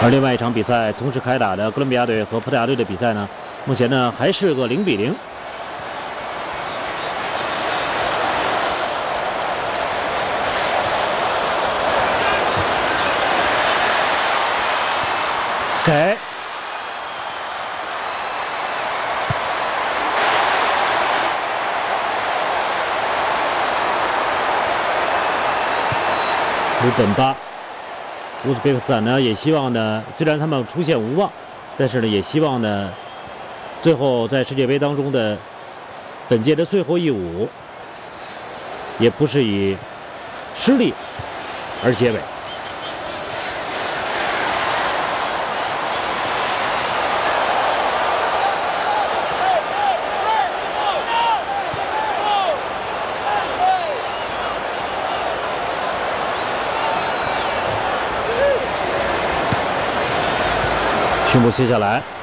而另外一场比赛同时开打的哥伦比亚队和葡萄牙队的比赛呢，目前呢还是个0-0。给。鲁本巴，乌兹别克斯坦呢也希望呢，虽然他们出现无望，但是呢也希望呢，最后在世界杯当中的本届的最后一舞，也不是以失利而结尾。宣布接下来